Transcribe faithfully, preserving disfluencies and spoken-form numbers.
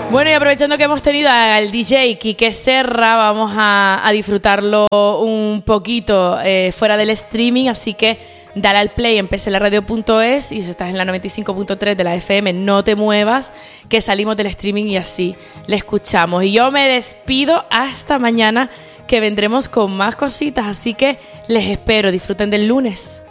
Bueno, y aprovechando que hemos tenido al D J Quique Serra, vamos a, a disfrutarlo un poquito eh, fuera del streaming, así que dale al play en p c l radio punto es y si estás en la noventa y cinco punto tres de la F M, no te muevas, que salimos del streaming y así le escuchamos. Y yo me despido hasta mañana, que vendremos con más cositas, así que les espero, disfruten del lunes.